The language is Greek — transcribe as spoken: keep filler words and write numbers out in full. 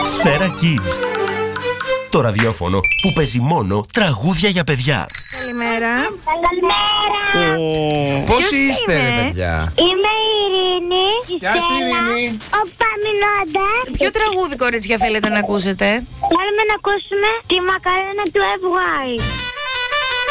Σφαίρα Kids. Το ραδιόφωνο που παίζει μόνο τραγούδια για παιδιά. Καλημέρα. Καλημέρα. Oh. Πώς Ποιος είστε, είναι? ρε παιδιά? Είμαι η Ειρήνη. Γεια σου, Ειρήνη. Ο Παμινώντας. Ποιο τραγούδι, κορίτσια, θέλετε να ακούσετε? Θέλουμε να ακούσουμε τη μακαρένα του F Y.